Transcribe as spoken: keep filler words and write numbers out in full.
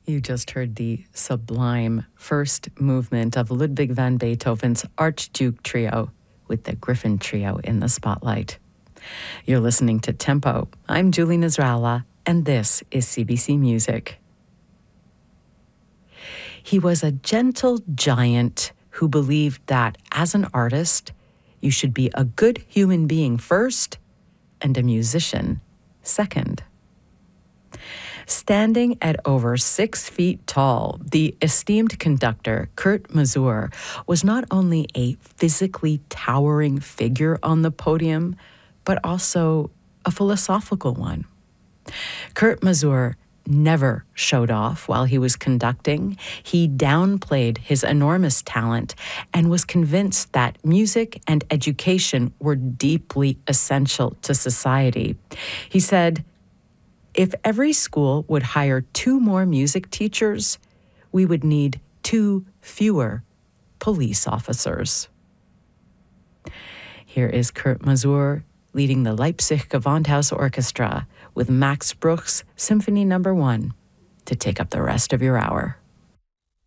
You just heard the sublime first movement of Ludwig van Beethoven's Archduke Trio with the Griffin Trio in the spotlight. You're listening to Tempo. I'm Julie Nasrallah, and this is C B C Music. He was a gentle giant who believed that as an artist, you should be a good human being first and a musician second. Standing at over six feet tall, the esteemed conductor, Kurt Masur, was not only a physically towering figure on the podium, but also a philosophical one. Kurt Masur never showed off while he was conducting. He downplayed his enormous talent and was convinced that music and education were deeply essential to society. He said, "If every school would hire two more music teachers, we would need two fewer police officers." Here is Kurt Masur leading the Leipzig Gewandhaus Orchestra with Max Bruch's Symphony Number One to take up the rest of your hour.